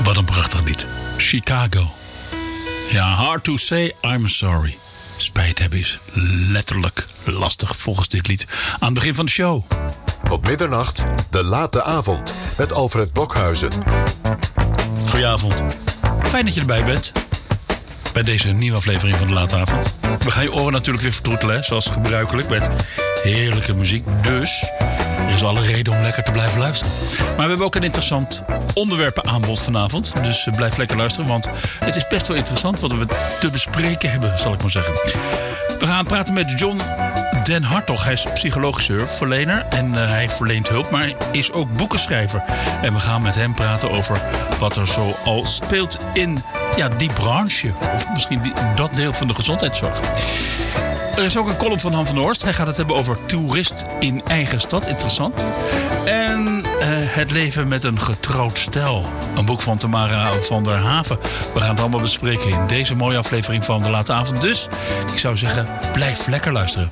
Wat een prachtig lied. Chicago. Ja, hard to say I'm sorry. Spijt hebben is letterlijk lastig volgens dit lied. Aan het begin van de show. Op middernacht, de late avond. Met Alfred Blokhuizen. Goedenavond. Fijn dat je erbij bent. Bij deze nieuwe aflevering van de late avond. We gaan je oren natuurlijk weer vertroetelen, hè, zoals gebruikelijk. Met heerlijke muziek. Dus er is alle reden om lekker te blijven luisteren. Maar we hebben ook een interessant onderwerpenaanbod vanavond. Dus blijf lekker luisteren, want het is best wel interessant wat we te bespreken hebben, zal ik maar zeggen. We gaan praten met John Den Hartog. Hij is psychologische hulpverlener en hij verleent hulp, maar hij is ook boekenschrijver. En we gaan met hem praten over wat er zo al speelt in die branche. Of misschien dat deel van de gezondheidszorg. Er is ook een column van Han van der Horst. Hij gaat het hebben over toerist in eigen stad. Interessant. En het leven met een getrouwd stel. Een boek van Tamara van der Haven. We gaan het allemaal bespreken in deze mooie aflevering van de late avond. Dus ik zou zeggen, blijf lekker luisteren.